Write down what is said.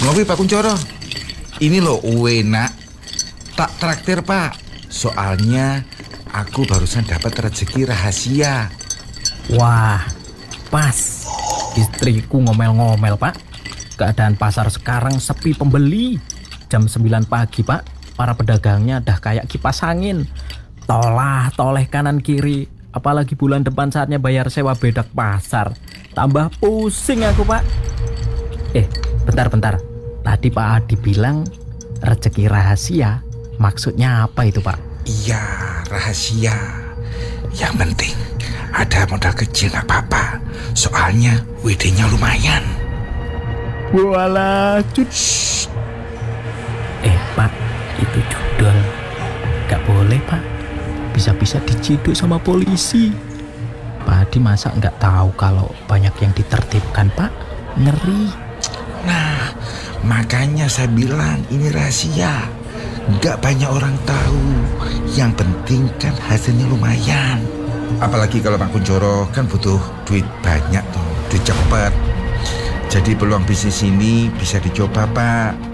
Ngopi Pak Kuncoro. Ini loh enak. Tak traktir Pak. Soalnya aku barusan dapat rezeki rahasia. Wah, pas. Istriku ngomel-ngomel, Pak. Keadaan pasar sekarang sepi pembeli. Jam 9 pagi, Pak. Para pedagangnya dah kayak kipas angin. Toleh kanan kiri. Apalagi bulan depan saatnya bayar sewa bedak pasar. Tambah pusing aku, Pak. Bentar. Tadi Pak Adi bilang rezeki rahasia. Maksudnya apa itu, Pak? Iya, rahasia. Yang penting ada modal kecil gak apa-apa. Soalnya WD-nya lumayan. Walah, Pak, itu judul. Gak boleh, Pak. Bisa-bisa diciduk sama polisi. Pak Adi masa gak tahu kalau banyak yang ditertibkan, Pak? Ngeri. Nah, makanya saya bilang ini rahasia. Gak banyak orang tahu. Yang penting kan hasilnya lumayan. Apalagi kalau Pak Kuncoro kan butuh duit banyak tuh, duit cepet. Jadi peluang bisnis ini bisa dicoba Pak.